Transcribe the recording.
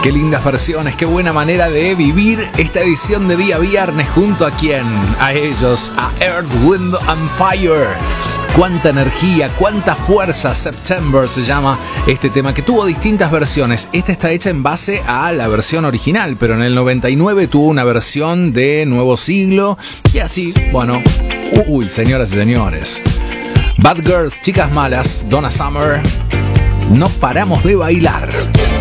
Qué lindas versiones, qué buena manera de vivir esta edición de día viernes. ¿Junto a quién? A ellos, a Earth, Wind and Fire. Cuánta energía, cuánta fuerza. September se llama este tema, que tuvo distintas versiones. Esta está hecha en base a la versión original, pero en el 99 tuvo una versión de Nuevo Siglo. Y así, bueno, señoras y señores, Bad Girls, Chicas Malas, Donna Summer. No paramos de bailar.